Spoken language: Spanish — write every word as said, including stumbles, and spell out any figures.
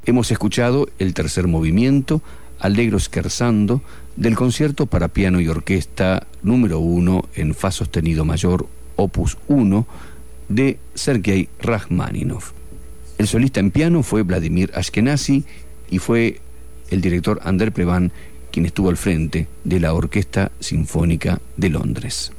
Hemos escuchado el tercer movimiento, Allegro scherzando, del concierto para piano y orquesta número uno en fa sostenido mayor, opus uno, de Sergei Rachmaninoff. El solista en piano fue Vladimir Ashkenazy y fue el director André Previn quien estuvo al frente de la Orquesta Sinfónica de Londres.